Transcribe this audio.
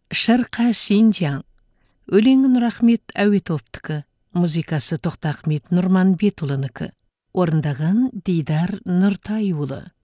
Шырқа Шинжаң. Өлеңі Нұрахмет Әуетовтікі, музыкасы Тоқтахмет Нұрманбетұлынікі. Орындаған Дидар Нұртайұлы.